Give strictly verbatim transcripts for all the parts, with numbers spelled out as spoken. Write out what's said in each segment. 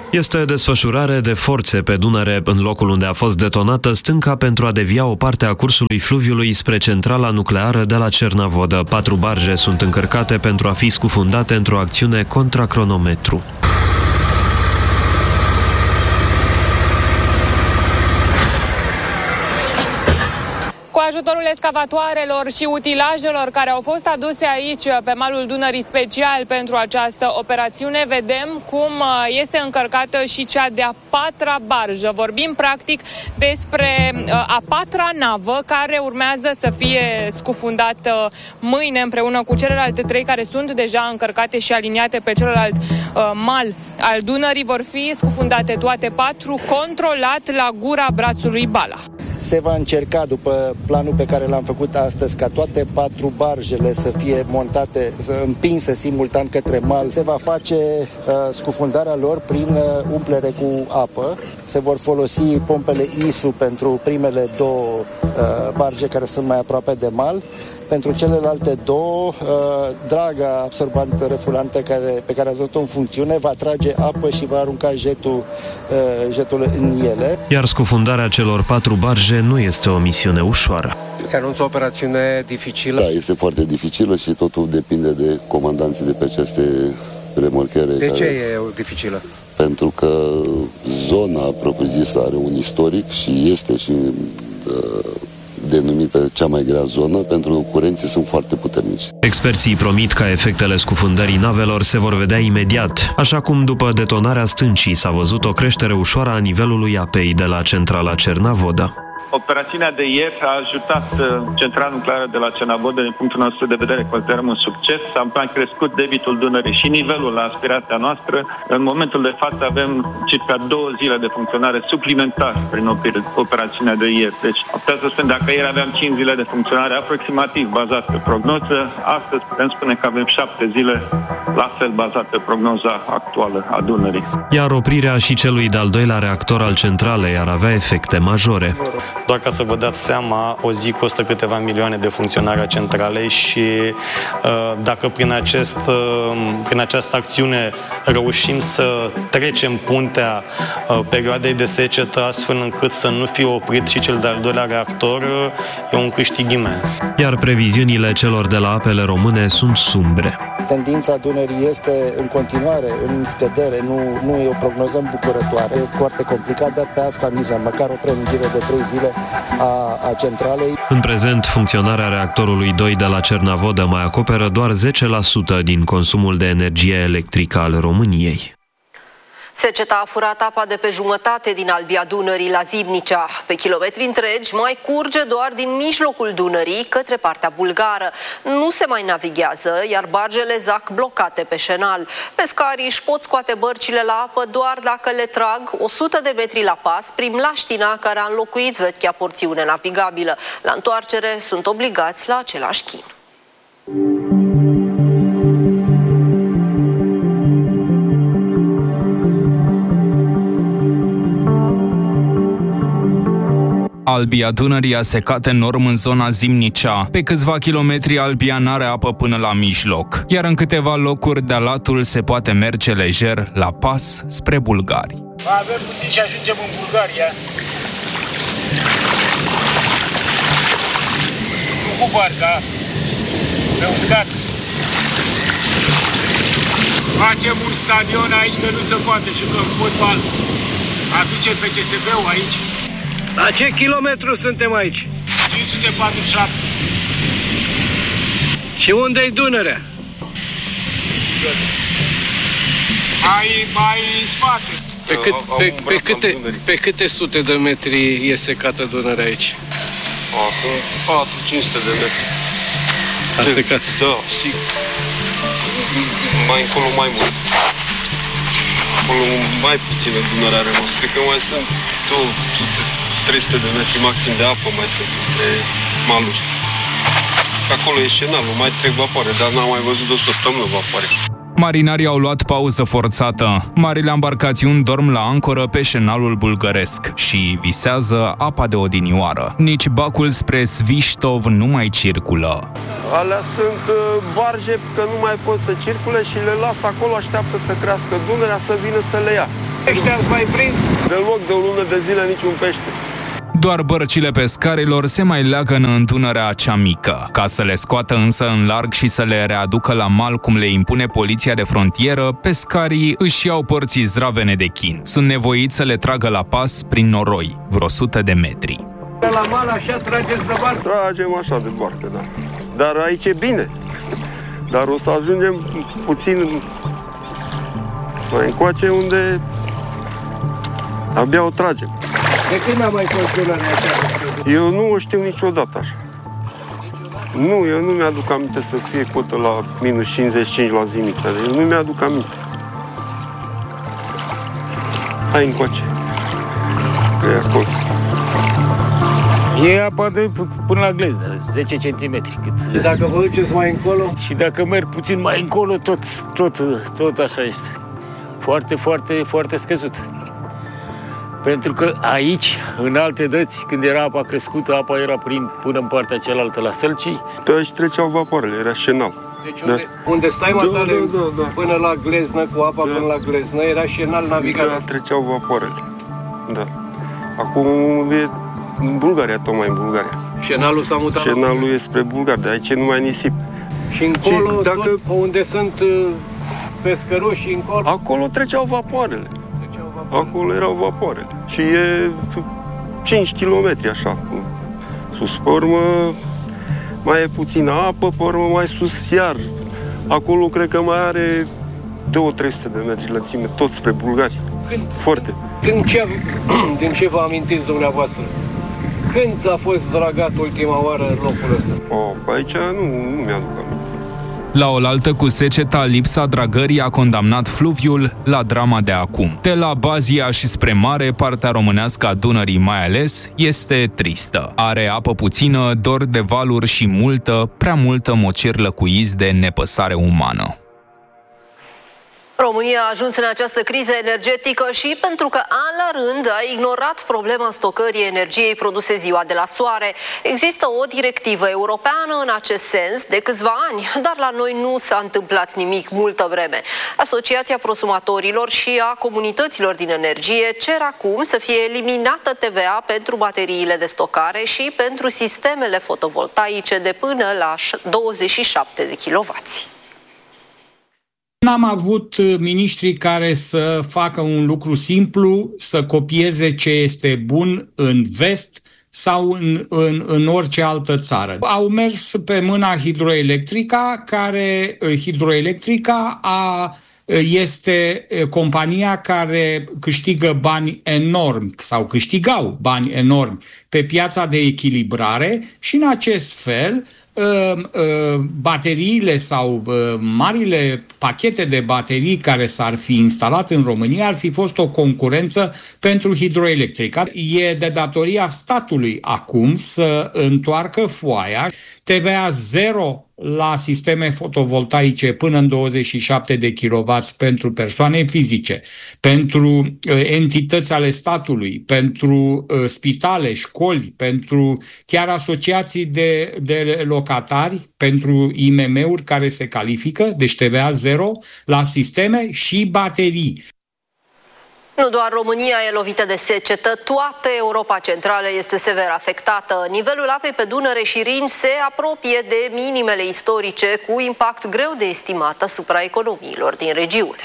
Este desfășurare de forțe pe Dunăre, în locul unde a fost detonată stânca, pentru a devia o parte a cursului fluviului spre centrala nucleară de la Cernavodă. Patru barje sunt încărcate pentru a fi scufundate într-o acțiune contra cronometru. Cu ajutorul excavatoarelor și utilajelor care au fost aduse aici pe malul Dunării special pentru această operațiune, vedem cum este încărcată și cea de-a patra barjă. Vorbim practic despre a patra navă care urmează să fie scufundată mâine împreună cu celelalte trei care sunt deja încărcate și aliniate pe celălalt mal al Dunării. Vor fi scufundate toate patru, controlat la gura brațului Bala. Se va încerca, după planul pe care l-am făcut astăzi, ca toate patru barjele să fie montate, să împinse simultan către mal. Se va face uh, scufundarea lor prin uh, umplere cu apă. Se vor folosi pompele I S U pentru primele două uh, barje care sunt mai aproape de mal. Pentru celelalte două, uh, draga absorbantă refulantă care, pe care ați văzut-o în funcțiune va trage apă și va arunca jetul, uh, jetul în ele. Iar scufundarea celor patru barje nu este o misiune ușoară. Se anunță o operațiune dificilă? Da, este foarte dificilă și totul depinde de comandanții de pe aceste remorchere. De ce care... e pentru Pentru că zona propriu-zisă are un istoric și este și uh, denumită cea mai grea zonă, pentru că curenții sunt foarte puternici. Experții promit că efectele scufundării navelor se vor vedea imediat, așa cum după detonarea stâncii s-a văzut o creștere ușoară a nivelului apei de la centrala Cernavodă. Operațiunea de ieri a ajutat centrala nucleară de la Cernavodă, din punctul nostru de vedere, considerăm un succes. Am mai crescut debitul Dunării și nivelul la aspirația noastră. În momentul de față avem circa două zile de funcționare suplimentar prin operațiunea de ieri. Deci, am putea să spun, dacă ieri aveam cinci zile de funcționare aproximativ bazat pe prognoză, astăzi putem spune că avem șapte zile la fel bazat pe prognoza actuală a Dunării. Iar oprirea și celui de-al doilea reactor al centralei ar avea efecte majore. Doar ca să vă dați seama, o zi costă câteva milioane de funcționare a centralei și dacă prin, acest, prin această acțiune reușim să trecem puntea perioadei de secetă astfel încât să nu fie oprit și cel de-al doilea reactor, e un câștig imens. Iar previziunile celor de la apele române sunt sumbre. Tendința Dunării este în continuare în scădere, nu, nu e o prognoză îmbucurătoare, e foarte complicat, dar pe asta mizăm, măcar o prelungire de trei zile a, a centralei. În prezent, funcționarea reactorului doi de la Cernavodă mai acoperă doar zece la sută din consumul de energie electrică al României. Seceta a furat apa de pe jumătate din albia Dunării la Zimnicea. Pe kilometri întregi mai curge doar din mijlocul Dunării către partea bulgară. Nu se mai navighează, iar bargele zac blocate pe șenal. Pescarii își pot scoate bărcile la apă doar dacă le trag o sută de metri la pas prin Mlaștina, care a înlocuit vechea porțiune navigabilă. La întoarcere sunt obligați la același chin. Albia Dunării a secat enorm în zona Zimnicea. Pe câțiva kilometri Albia n-are apă până la mijloc, iar în câteva locuri de latul se poate merge lejer la pas spre bulgari. Avem puțin și ajungem în Bulgaria. Nu cu barca, pe uscat. Facem un stadion aici de nu se poate, jucăm fotbal. Aducem pe C S B-ul aici. La ce kilometru suntem aici? cinci sute patruzeci și șapte. Și unde-i Dunărea? Mai, mai în spate. Pe, cât, pe, pe, câte, pe câte sute de metri e secată Dunărea aici? patru cinci sute de metri. A secat? Da, sigur. Mai încolo mai mult. Acolo mai puține Dunărea a rămas. Cred că mai sunt două sute trei sute de metri maxim de apă mai sunt între maluri. Acolo e șenalul, mai trec vapoare, dar n-am mai văzut de o săptămână vapoare. Marinarii au luat pauză forțată. Marile embarcațiuni dorm la ancoră pe șenalul bulgăresc și visează apa de odinioară. Nici bacul spre Sviștov nu mai circulă. Alea sunt barje că nu mai pot să circule și le las acolo, așteaptă să crească Dunărea să vină să le ia. Ăștia ați mai prins? Deloc, de o lună de zile niciun pește. Doar bărcile pescarilor se mai leagă în Dunărea cea mică. Ca să le scoată însă în larg și să le readucă la mal cum le impune poliția de frontieră, pescarii își iau porții zdravene de chin. Sunt nevoiți să le tragă la pas prin noroi, vreo sută de metri. La mal așa trageți de barcă? Tragem așa de barcă, da. Dar aici e bine. Dar o să ajungem puțin mai încoace unde abia o tragem. De când n-a mai fost Dunărea așa? Eu nu o știu niciodată așa. Nu, eu nu mi-aduc aminte să fie cotă la minus cincizeci și cinci la Zimnicea. Eu nu mi-aduc aminte. Hai încoace. E acolo. E apa de până la gleznă, zece centimetri. Cât. Și dacă vă duceți mai încolo? Și dacă merg puțin mai încolo, tot, tot, tot așa este. Foarte, foarte, foarte scăzut. Pentru că aici, în alte dăți, când era apa crescută, apa era prin, până în partea cealaltă la Sălcii. Pe aici treceau vapoarele, era șenal. Deci unde, da. unde stai, matale, da, da, da, da. până la gleznă, cu apa da. până la gleznă, era șenal navigabil. Da, treceau vapoarele. Da. Acum e în Bulgaria, tocmai în Bulgaria. Șenalul s-a mutat? Șenalul e spre Bulgaria, de aici nu mai nisip. Și încolo, și dacă... tot unde sunt pescăruși și încolo? Acolo treceau vapoarele. Treceau vapoarele. Acolo erau vapoarele. Și e cinci kilometri așa. Sus, pe urmă, mai e puțină apă, pe urmă mai sus iar. Acolo cred că mai are două trei sute de metri lățime, tot spre Bulgaria. Când, Foarte. Când ce, din ce vă amintiți dumneavoastră? Când a fost dragat ultima oară în locul ăsta? Oh, aici nu, nu mi-aduc aminte. La oaltă cu seceta, lipsa dragării a condamnat fluviul la drama de acum. De la Bazia și spre mare, partea românească a Dunării mai ales, este tristă. Are apă puțină, dor de valuri și multă, prea multă mocirlă cu iz de nepăsare umană. România a ajuns în această criză energetică și pentru că an la rând a ignorat problema stocării energiei produse ziua de la soare. Există o directivă europeană în acest sens de câțiva ani, dar la noi nu s-a întâmplat nimic multă vreme. Asociația Prosumatorilor și a Comunităților din Energie cer acum să fie eliminată T V A pentru bateriile de stocare și pentru sistemele fotovoltaice de până la douăzeci și șapte de kilowați. N-am avut miniștri care să facă un lucru simplu, să copieze ce este bun în vest sau în, în, în orice altă țară. Au mers pe mâna Hidroelectrica, care Hidroelectrica a, este compania care câștigă bani enormi sau câștigau bani enormi pe piața de echilibrare și în acest fel bateriile sau marile pachete de baterii care s-ar fi instalat în România ar fi fost o concurență pentru Hidroelectrica. E de datoria statului acum să întoarcă foaia, T V A zero la sisteme fotovoltaice până în douăzeci și șapte de kilowați pentru persoane fizice, pentru uh, entități ale statului, pentru uh, spitale, școli, pentru chiar asociații de, de locatari, pentru I M M-uri care se califică, deci T V A zero la sisteme și baterii. Nu doar România e lovită de secetă, toată Europa Centrală este sever afectată. Nivelul apei pe Dunăre și Rin se apropie de minimele istorice, cu impact greu de estimat asupra economiilor din regiune.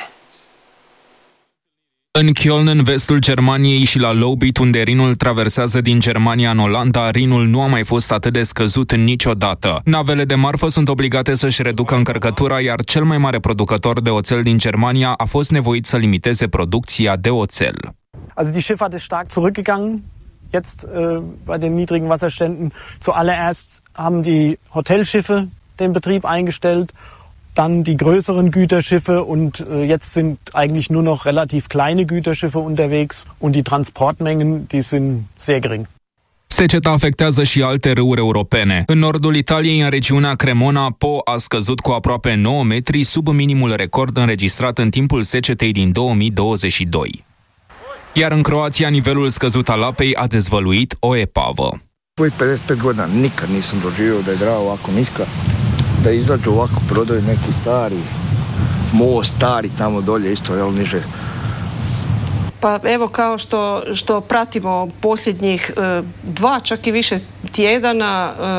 În Köln, în vestul Germaniei, și la Lobit, unde Rinul traversează din Germania în Olanda, Rinul nu a mai fost atât de scăzut niciodată. Navele de marfă sunt obligate să-și reducă încărcătura, iar cel mai mare producător de oțel din Germania a fost nevoit să limiteze producția de oțel. Also die Schifffahrt ist stark zurückgegangen. Jetzt äh, bei den niedrigen Wasserständen. Zuallererst haben die Hotelschiffe den Betrieb eingestellt. Dann die größeren Güterschiffe und äh, jetzt sind eigentlich nur noch relativ kleine Güterschiffe unterwegs und die Transportmengen, die sind sehr gering. Seceta afectează și alte râuri europene. În nordul Italiei, în regiunea Cremona, Po a scăzut cu aproape nouă metri sub minimul record înregistrat în timpul secetei din două mii douăzeci și doi. Iar în Croația, nivelul scăzut al apei a dezvăluit o epavă. Poi pedeset pet godina nikad nisam doživio da je Drava ovako niska. Da izađu ovako prodaju neki stari most, stari tamo dolje isto, jel, niže. Pa evo, kao što, što pratimo posljednjih e, dva, čak i više tjedana, e,